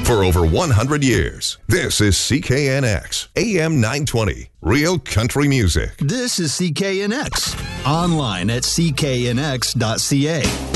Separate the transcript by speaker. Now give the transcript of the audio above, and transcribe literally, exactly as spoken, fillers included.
Speaker 1: For over one hundred years, this is C K N X, A M nine twenty, Real Country Music.
Speaker 2: This is C K N X, online at C K N X dot C A.